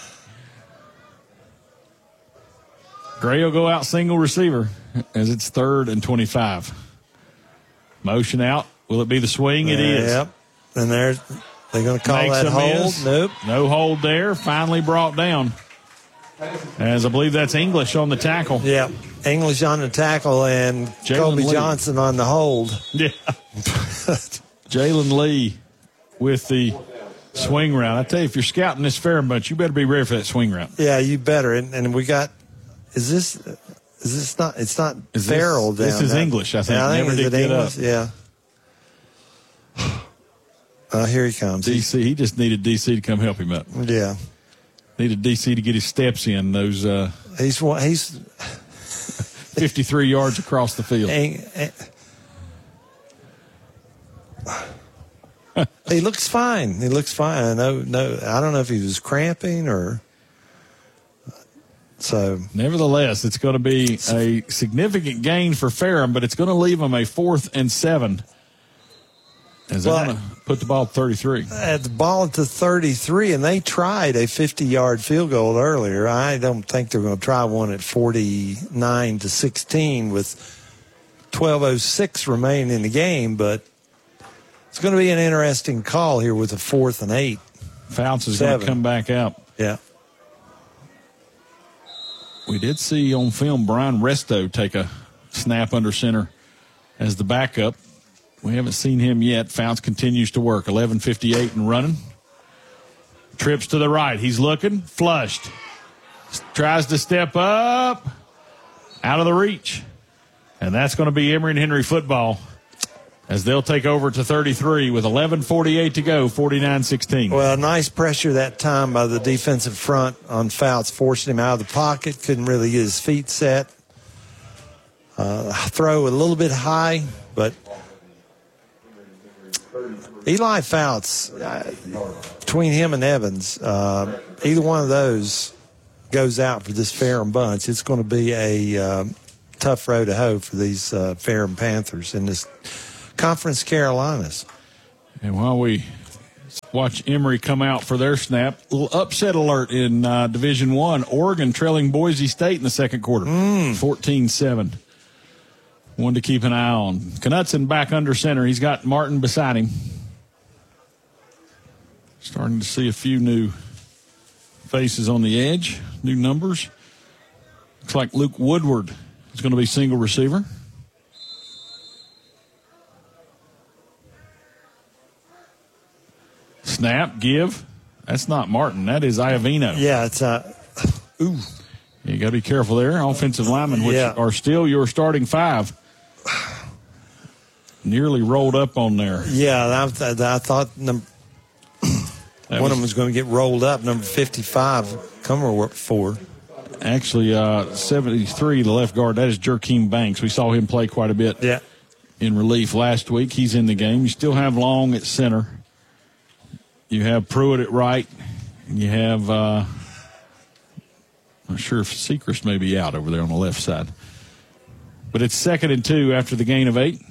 Gray will go out single receiver as it's third and twenty-five. Motion out. Will it be the swing? It is. Yep. And they're, they're going to call Makes that hold. Miss. Nope. No hold there. Finally brought down. As I believe that's English on the tackle. Yeah, English on the tackle and Jaylen Kobe Lee. Johnson on the hold. Yeah. Jaylen Lee with the swing route. I tell you, if you're scouting this Ferrum bunch, you better be ready for that swing route. Yeah, you better. And, and we got, is this, is this not, it's not is Farrell this, down This is that. English, I think. Yeah, I think Never did get English? up. Yeah. Uh, here he comes. D C, he just needed D C to come help him up. Yeah. Needed D C to get his steps in. Those uh, he's he's fifty-three yards across the field. He looks fine. He looks fine. No, no. I don't know if he was cramping or so. Nevertheless, it's going to be a significant gain for Ferrum, but it's going to leave them a fourth and seven. As they're well, going to put the ball at thirty-three. At the ball at the thirty-three, and they tried a fifty-yard field goal earlier. I don't think they're going to try one at forty-nine to sixteen with twelve oh six remaining in the game, but it's going to be an interesting call here with a fourth and eight. Fouts is going to come back out. Yeah. We did see on film Brian Resto take a snap under center as the backup. We haven't seen him yet. Fouts continues to work. eleven fifty-eight and running. Trips to the right. He's looking. Flushed. Tries to step up. Out of the reach. And that's going to be Emory and Henry football as they'll take over to thirty-three with eleven forty-eight to go, forty-nine sixteen. Well, nice pressure that time by the defensive front on Fouts, forcing him out of the pocket. Couldn't really get his feet set. Uh, throw a little bit high, but Eli Fouts, uh, between him and Evans, uh, either one of those goes out for this Ferrum bunch. It's going to be a uh, tough road to hoe for these uh, Ferrum Panthers in this Conference Carolinas. And while we watch Emory come out for their snap, little upset alert in uh, Division One. Oregon trailing Boise State in the second quarter, mm. fourteen seven. One to keep an eye on. Knutson back under center. He's got Martin beside him. Starting to see a few new faces on the edge, new numbers. Looks like Luke Woodward is going to be single receiver. Snap, give. That's not Martin. That is Iovino. Yeah, it's uh, ooh. You got to be careful there. Offensive linemen, which yeah. are still your starting five, nearly rolled up on there. Yeah, I, I thought number, one was, of them was going to get rolled up. Number fifty-five, come for. Actually, uh, seventy-three, the left guard, that is Jerkeem Banks. We saw him play quite a bit yeah. in relief last week. He's in the game. You still have Long at center. You have Pruitt at right. And you have, uh, I'm not sure if Sechrist may be out over there on the left side. But it's second and two after the gain of eight.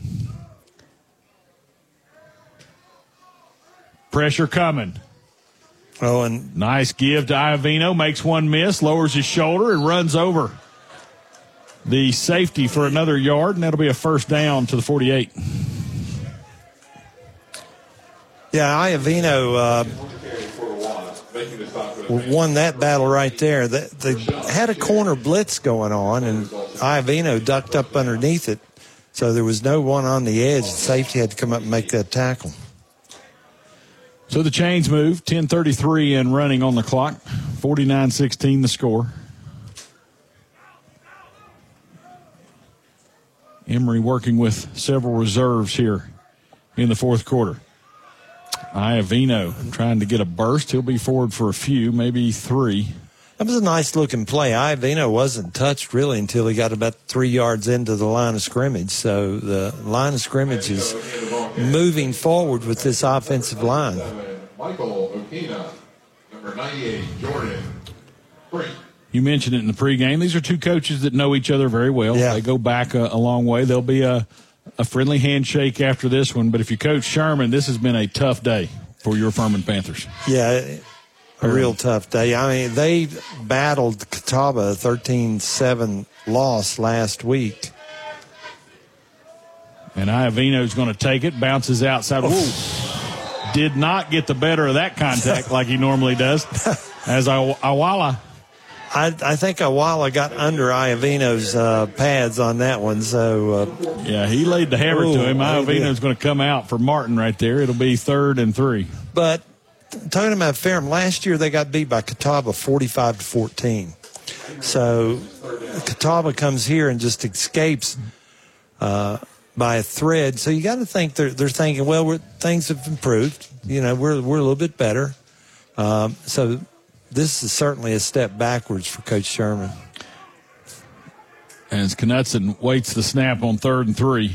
Pressure coming. Oh, and nice give to Iovino. Makes one miss, lowers his shoulder, and runs over the safety for another yard, and that'll be a first down to the forty-eight. Yeah, Iovino uh, won that battle right there. They, they had a corner blitz going on, and Iovino ducked up underneath it, so there was no one on the edge. The safety had to come up and make that tackle. So the chains move, ten thirty-three and running on the clock, forty-nine sixteen the score. Emory working with several reserves here in the fourth quarter. Iovino trying to get a burst. He'll be forward for a few, maybe three. That was a nice-looking play. Iovino wasn't touched really until he got about three yards into the line of scrimmage. So the line of scrimmage is moving forward with this offensive line. Michael Okina, number ninety-eight, Jordan Free. You mentioned it in the pregame. These are two coaches that know each other very well. Yeah. They go back a, a long way. There'll be a, a friendly handshake after this one. But if you coach Sherman, this has been a tough day for your Furman Panthers. Yeah, a real tough day. I mean, they battled Catawba, thirteen seven loss last week. And Iovino's going to take it, bounces outside. Whoa. Did not get the better of that contact like he normally does. As Awala. I, I think Awala got under Iovino's uh, pads on that one. So uh, yeah, he laid the hammer ooh, to him. Iovino's going to come out for Martin right there. It'll be third and three. But talking about Ferrum, last year they got beat by Catawba forty-five to fourteen. So Catawba comes here and just escapes uh, by a thread. So you got to think they're they're thinking, well, we're, things have improved. You know, we're we're a little bit better. Um, so this is certainly a step backwards for Coach Sherman. As Knutson waits the snap on third and three.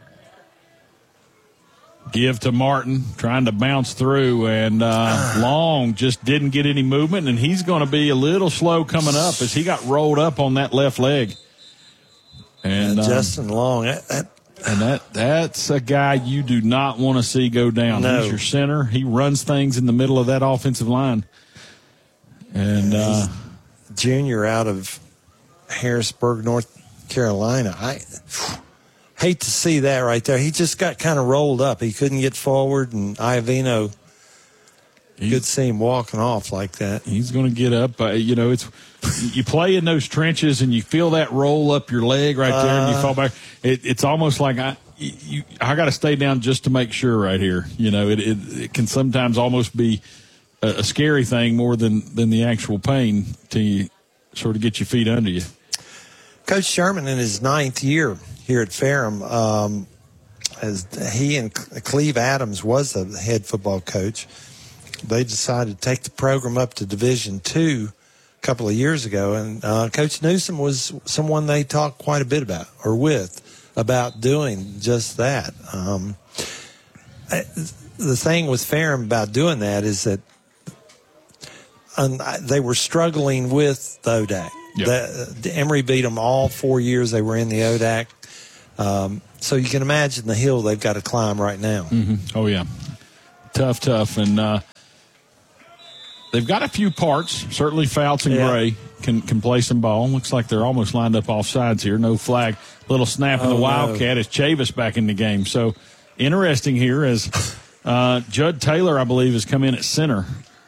Give to Martin, trying to bounce through, and uh, Long just didn't get any movement, and he's going to be a little slow coming up as he got rolled up on that left leg. And uh, Justin um, Long, that, that, and that that's a guy you do not want to see go down. No. He's your center. He runs things in the middle of that offensive line. And uh, junior out of Harrisburg, North Carolina. I hate to see that right there. He just got kind of rolled up. He couldn't get forward, and Iovino, you could see him walking off like that. He's going to get up. Uh, you know, it's you play in those trenches, and you feel that roll up your leg right there, uh, and you fall back. It, it's almost like I, you, I got to stay down just to make sure right here. You know, it, it, it can sometimes almost be a, a scary thing more than, than the actual pain till you sort of get your feet under you. Coach Sherman in his ninth year here at Ferrum, um, as he and Cleve Adams was the head football coach, they decided to take the program up to Division Two a couple of years ago, and uh, Coach Newsom was someone they talked quite a bit about, or with, about doing just that. Um, the thing with Ferrum about doing that is that um, they were struggling with the O D A C. Yep. The, the Emory beat them all four years they were in the O D A C. Um, so you can imagine the hill they've got to climb right now. Mm-hmm. Oh, yeah. Tough, tough. And uh, they've got a few parts. Certainly Fouts and Yeah. Gray can, can play some ball. Looks like they're almost lined up off sides here. No flag. Little snap in Oh, the no. Wildcat as Chavis back in the game. So interesting here as uh, Judd Taylor, I believe, has come in at center.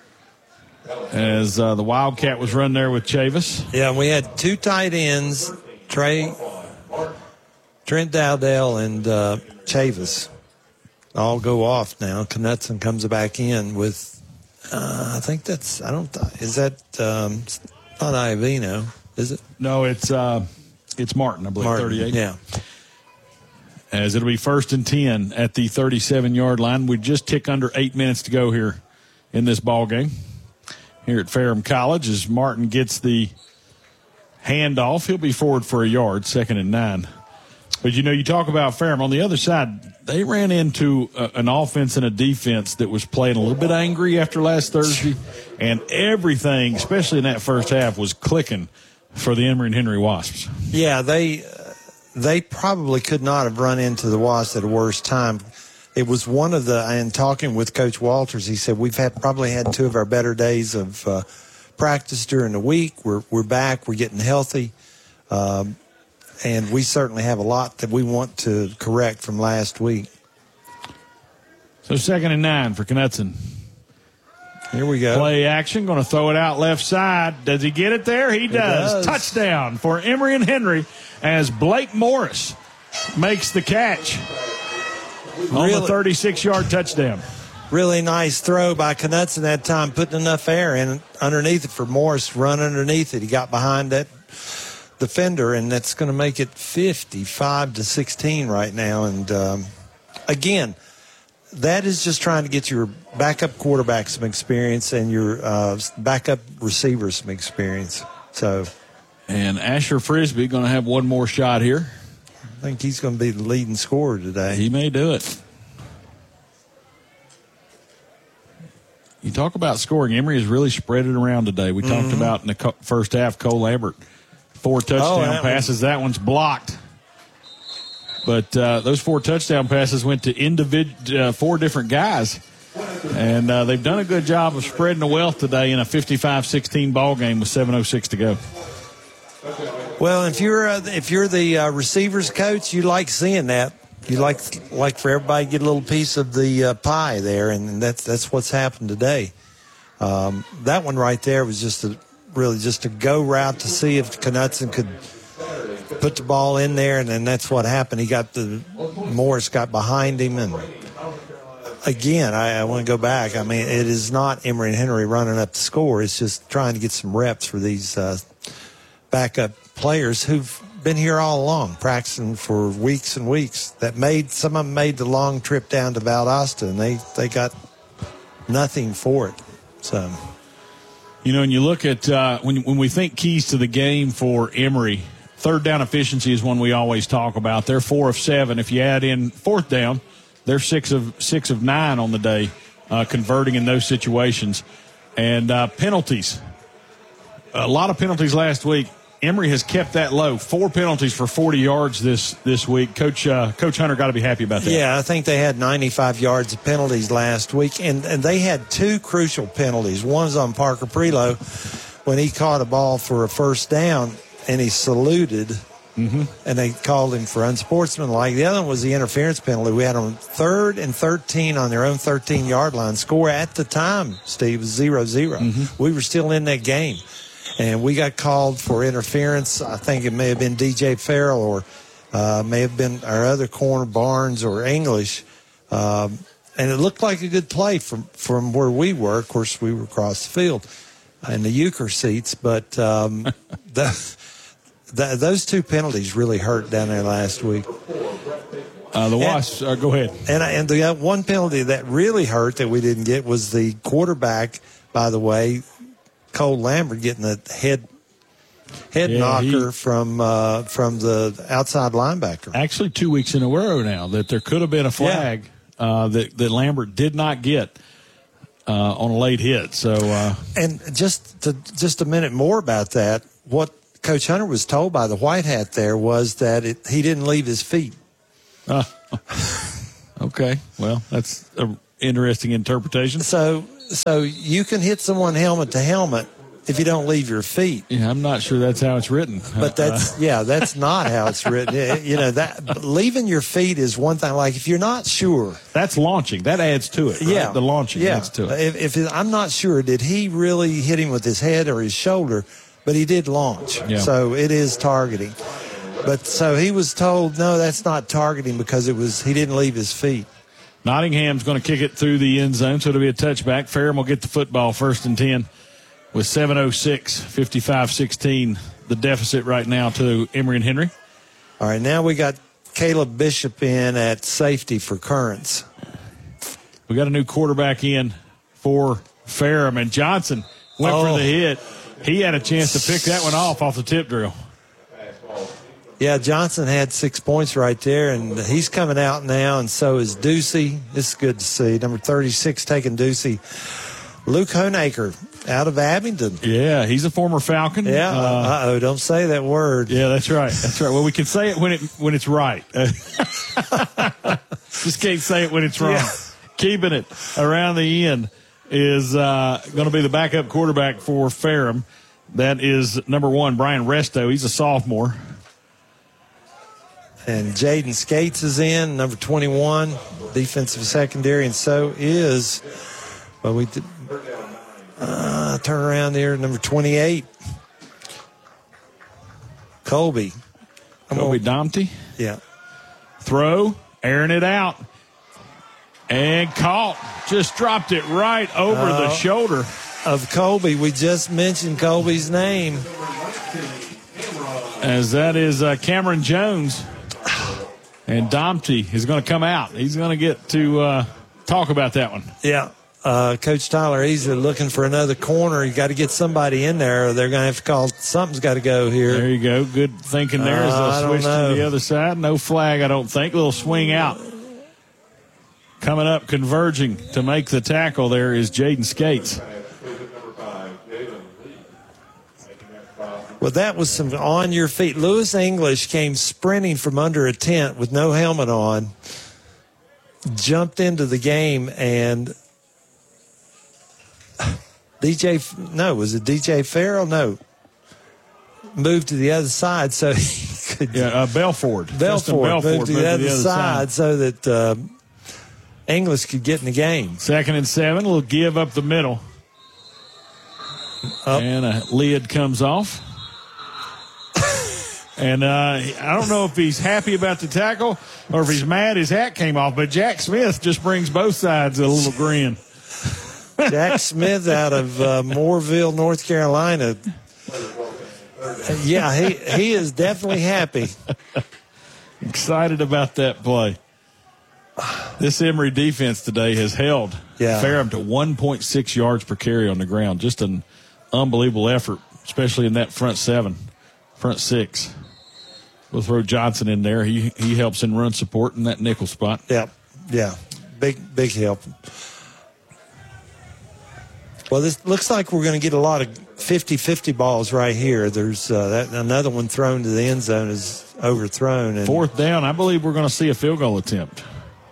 As uh, the Wildcat was run there with Chavis. Yeah, we had two tight ends, Trey, Trent Dowdell and uh, Chavis, all go off now. Knutson comes back in with, uh, I think that's, I don't, is that, um, not Iovino, is it? No, it's uh, it's Martin, I believe, Martin, thirty-eight. yeah. As it'll be first and ten at the thirty-seven-yard line. We just tick under eight minutes to go here in this ball game. Here at Ferrum College as Martin gets the handoff. He'll be forward for a yard, second and nine. But, you know, you talk about Ferrum. On the other side, they ran into a, an offense and a defense that was playing a little bit angry after last Thursday, and everything, especially in that first half, was clicking for the Emory and Henry Wasps. Yeah, they, uh, they probably could not have run into the Wasps at a worse time. It was one of the, and talking with Coach Walters, he said we've had probably had two of our better days of uh, practice during the week. We're we're back. We're getting healthy, um, and we certainly have a lot that we want to correct from last week. So second and nine for Knutson. Here we go. Play action, going to throw it out left side. Does he get it there? He does. does. Touchdown for Emory and Henry as Blake Morris makes the catch on Really? the thirty-six-yard touchdown. Really nice throw by Knutson that time, putting enough air in underneath it for Morris to run underneath it. He got behind that defender, and that's going to make it fifty-five to sixteen right now. And um, again, that is just trying to get your backup quarterback some experience and your uh, backup receivers some experience. So, And Asher Frisbee going to have one more shot here. I think he's going to be the leading scorer today. He may do it. You talk about scoring. Emory has really spread it around today. We mm-hmm. talked about in the co- first half, Cole Lambert, four touchdown oh, that passes. One. That one's blocked. But uh, those four touchdown passes went to individ- uh, four different guys. And uh, they've done a good job of spreading the wealth today in a fifty-five sixteen ball game with seven oh six to go. Well, if you're uh, if you're the uh, receivers coach, you like seeing that. You like like for everybody to get a little piece of the uh, pie there, and that's that's what's happened today. Um, that one right there was just a really just a go route to see if Knutson could put the ball in there, and then that's what happened. He got the Morris got behind him, and again, I, I want to go back. I mean, it is not Emory and Henry running up the score. It's just trying to get some reps for these uh, backup players who've been here all along, practicing for weeks and weeks. That made some of them made the long trip down to Valdosta, and they they got nothing for it. So, you know, and you look at uh, when when we think keys to the game for Emory, third down efficiency is one we always talk about. They're four of seven. If you add in fourth down, they're six of six of nine on the day, uh, converting in those situations. And uh, penalties, a lot of penalties last week. Emory has kept that low. Four penalties for forty yards this this week. Coach uh, Coach Hunter got to be happy about that. Yeah, I think they had ninety-five yards of penalties last week, and, and they had two crucial penalties. One's on Parker Prelo when he caught a ball for a first down, and he saluted, mm-hmm. and they called him for unsportsmanlike. The other one was the interference penalty. We had them third and thirteen on their own thirteen-yard line. Score at the time, Steve, was zero zero. Mm-hmm. We were still in that game. And we got called for interference. I think it may have been D J Farrell or uh, may have been our other corner, Barnes or English. Um, and it looked like a good play from, from where we were. Of course, we were across the field in the Euchre seats. But um, the, the, those two penalties really hurt down there last week. Uh, the Wasps, uh, go ahead. And, and the one penalty that really hurt that we didn't get was the quarterback, by the way, Cole Lambert getting a head head yeah, knocker he, from uh, from the outside linebacker. Actually, two weeks in a row now that there could have been a flag yeah. uh, that, that Lambert did not get uh, on a late hit. So, uh, and just to, just a minute more about that. What Coach Hunter was told by the white hat there was that it, he didn't leave his feet. Uh, okay. Well, that's an interesting interpretation. So, so you can hit someone helmet to helmet if you don't leave your feet. Yeah, I'm not sure that's how it's written. But that's, uh, yeah, that's not how it's written. You know, that leaving your feet is one thing. Like, if you're not sure. That's launching. That adds to it. Right? Yeah. The launching yeah. adds to it. If, if it, I'm not sure, did he really hit him with his head or his shoulder? But he did launch. Yeah. So it is targeting. But so he was told, no, that's not targeting because it was he didn't leave his feet. Nottingham's going to kick it through the end zone, so it'll be a touchback. Ferrum will get the football first and ten with seven oh six, fifty-five sixteen, the deficit right now to Emory and Henry. All right, now we got Caleb Bishop in at safety for Currents. We got a new quarterback in for Ferrum, and Johnson went oh. for the hit. He had a chance to pick that one off off the tip drill. Yeah, Johnson had six points right there, and he's coming out now, and so is Ducey. This is good to see. Number thirty-six taking Ducey. Luke Honaker out of Abingdon. Yeah, he's a former Falcon. Yeah, uh, uh-oh, don't say that word. Yeah, that's right. That's right. Well, we can say it when it when it's right. Just can't say it when it's wrong. Yeah. Keeping it around the end is uh, going to be the backup quarterback for Ferrum. That is number one, Brian Resto. He's a sophomore. And Jaden Skates is in, number twenty-one, defensive secondary, and so is, well, we did, uh, turn around here, number twenty-eight, Colby. Colby Domty. Yeah. Throw, airing it out, and caught. Just dropped it right over uh, the shoulder of Colby. We just mentioned Colby's name. As that is uh, Cameron Jones. And Domty is going to come out. He's going to get to uh, talk about that one. Yeah. Uh, Coach Tyler, he's looking for another corner. You got to get somebody in there, or they're going to have to call. Something's got to go here. There you go. Good thinking there. As uh, they'll switch to the other side. No flag, I don't think. Little swing out. Coming up, converging to make the tackle there is Jaden Skates. Well, that was some on your feet. Lewis English came sprinting from under a tent with no helmet on, jumped into the game, and D J, no, was it D J Farrell? No. Moved to the other side so he could. Yeah, uh, Belford. Belford, Belford moved to the, moved other, to the other side, side so that uh, English could get in the game. Second and seven, a little give up the middle. Up. And a lid comes off. And uh, I don't know if he's happy about the tackle or if he's mad his hat came off, but Jack Smith just brings both sides a little grin. Jack Smith out of uh, Mooreville, North Carolina. Yeah, he, he is definitely happy. Excited about that play. This Emory defense today has held yeah. Ferrum to one point six yards per carry on the ground. Just an unbelievable effort, especially in that front seven, front six. We'll throw Johnson in there. He he helps in run support in that nickel spot. Yeah, yeah, big big help. Well, this looks like we're going to get a lot of fifty-fifty balls right here. There's uh, that, another one thrown to the end zone is overthrown. And fourth down, I believe we're going to see a field goal attempt.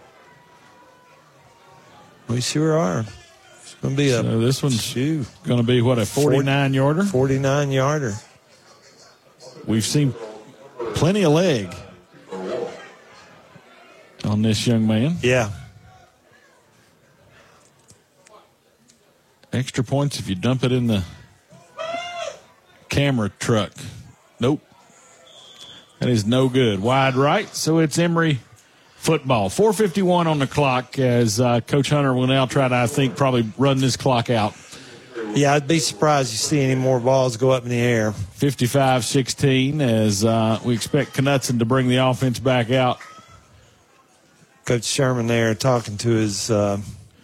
We sure are. It's going to be a. So this one's shoe. going to be what, a forty-nine yarder? forty-nine yarder. We've seen plenty of leg on this young man. Yeah. Extra points if you dump it in the camera truck. Nope. That is no good. Wide right, so it's Emory football. four fifty-one on the clock as uh, Coach Hunter will now try to, I think, probably run this clock out. Yeah, I'd be surprised you see any more balls go up in the air. fifty-five sixteen as uh, we expect Knutson to bring the offense back out. Coach Sherman there talking to his uh,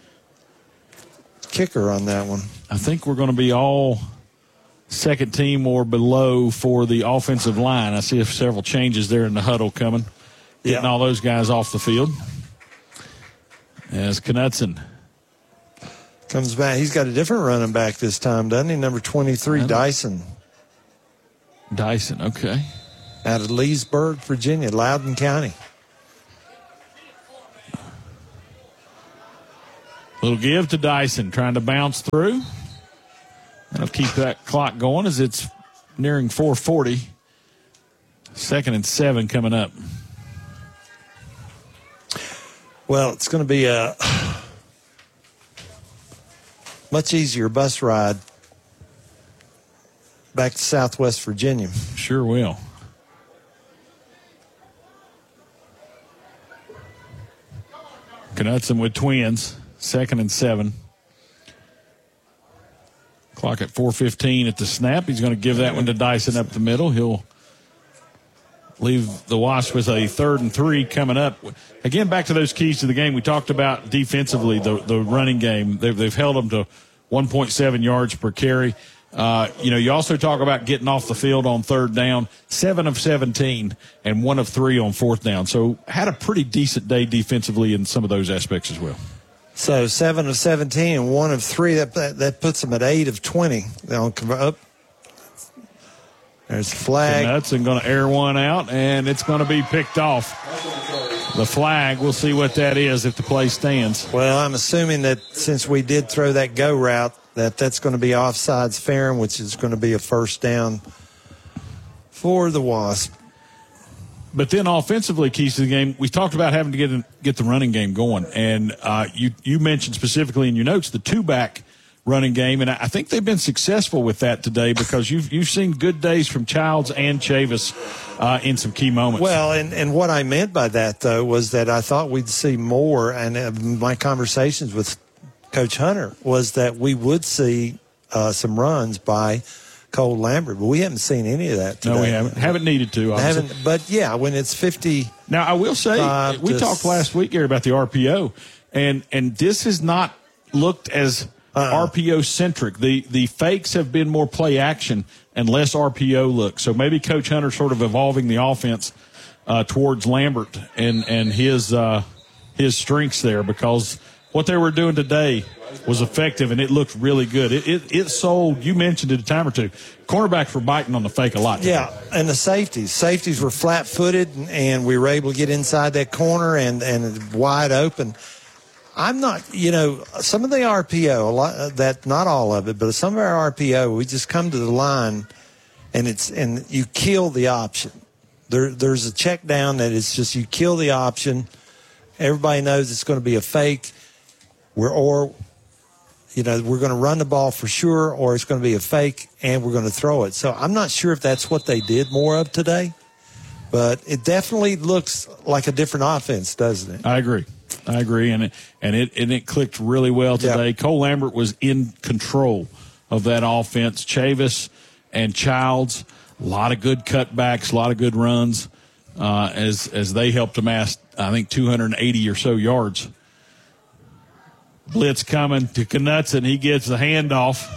kicker on that one. I think we're going to be all second team or below for the offensive line. I see several changes there in the huddle coming. Getting yeah. all those guys off the field. As Knutson comes back. He's got a different running back this time, doesn't he? Number twenty-three, Dyson. Dyson, okay. Out of Leesburg, Virginia, Loudoun County. Little give to Dyson, trying to bounce through. That'll keep that clock going as it's nearing four forty. Second and seven coming up. Well, it's going to be a much easier bus ride back to Southwest Virginia. Sure will. Knutson with Twins, second and seven. Clock at four fifteen at the snap. He's going to give that one to Dyson up the middle. He'll leave the Wasps with a third and three coming up. Again, back to those keys to the game. We talked about defensively, the, the running game. They've, they've held them to one point seven yards per carry. Uh, you know, you also talk about getting off the field on third down, seven of seventeen and one of three on fourth down. So had a pretty decent day defensively in some of those aspects as well. So seven of seventeen and one of three. That that puts them at eight of twenty. They'll come up. There's a flag. Knutson going to air one out, and it's going to be picked off. The flag, we'll see what that is if the play stands. Well, I'm assuming that since we did throw that go route, that that's going to be offsides Ferrum, which is going to be a first down for the Wasp. But then offensively, keys to the game, we talked about having to get get the running game going. And uh, you, you mentioned specifically in your notes the two-back running game, and I think they've been successful with that today because you've you've seen good days from Childs and Chavis uh, in some key moments. Well, and, and what I meant by that, though, was that I thought we'd see more, and uh, my conversations with Coach Hunter was that we would see uh, some runs by Cole Lambert, but we haven't seen any of that today. No, we haven't. Haven't needed to, obviously. Haven't, but, yeah, when it's fifty. Now, I will say, we to, talked last week, Gary, about the R P O, and, and this has not looked as uh-uh. R P O-centric. The the fakes have been more play action and less R P O look. So maybe Coach Hunter sort of evolving the offense uh, towards Lambert and, and his uh, his strengths there, because what they were doing today was effective, and it looked really good. It, it it sold. You mentioned it a time or two. Cornerbacks were biting on the fake a lot today. Yeah, and the safeties. Safeties were flat-footed, and we were able to get inside that corner and, and wide open. I'm not, you know, some of the R P O, a lot that not all of it, but some of our R P O, we just come to the line, and it's and you kill the option. There, there's a check down that it's just you kill the option. Everybody knows it's going to be a fake. We're or, you know, we're going to run the ball for sure, or it's going to be a fake, and we're going to throw it. So I'm not sure if that's what they did more of today, but it definitely looks like a different offense, doesn't it? I agree. I agree, and it and it and it clicked really well today. Yep. Cole Lambert was in control of that offense. Chavis and Childs, a lot of good cutbacks, a lot of good runs, uh, as as they helped amass, I think, two hundred eighty or so yards. Blitz coming to Knutson. He gets the handoff.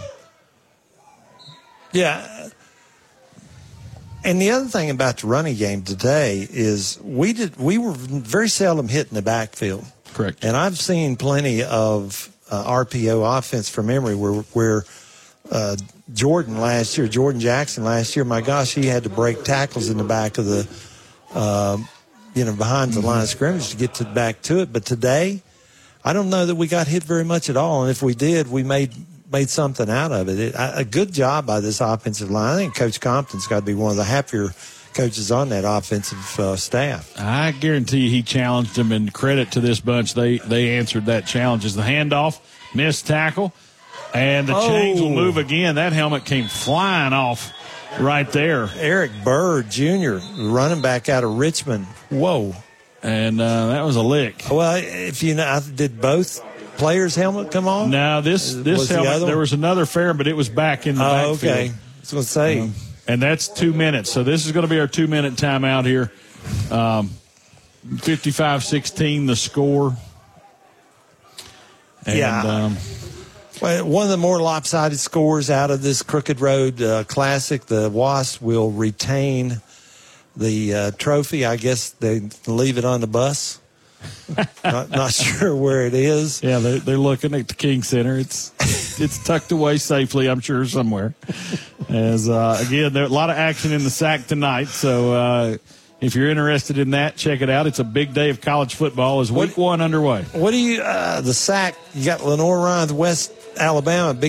Yeah. And the other thing about the running game today is we did we were very seldom hitting the backfield. Correct. And I've seen plenty of uh, R P O offense from memory where where uh, Jordan last year, Jordan Jackson last year, my gosh, he had to break tackles in the back of the, uh, you know, behind the line of scrimmage to get to back to it. But today, I don't know that we got hit very much at all. And if we did, we made made something out of it. it a good job by this offensive line. I think Coach Compton's got to be one of the happier coaches on that offensive uh, staff. I guarantee you he challenged them, and credit to this bunch. They they answered that challenge. As the handoff, missed tackle, and the oh. chains will move again. That helmet came flying off right there. Eric Bird, Junior, running back out of Richmond. Whoa. And uh, that was a lick. Well, if you know, did both players' helmet come on? No, this this was helmet, the there was another fair, but it was back in the oh, backfield. Okay. I was going to say. Um, and that's two minutes. So this is going to be our two-minute timeout here. Um, fifty-five sixteen the score. And, yeah. Um, well, one of the more lopsided scores out of this Crooked Road uh, Classic. The Wasps will retain the uh, trophy. I guess they leave it on the bus. not, not sure where it is. Yeah, they're, they're looking at the King Center. It's it's tucked away safely, I'm sure, somewhere. As uh, again, there a lot of action in the S A C tonight. So uh, If you're interested in that, check it out. It's a big day of college football as week What- one underway. What do you, uh, the S A C, you got Lenore Ryan, West Alabama, big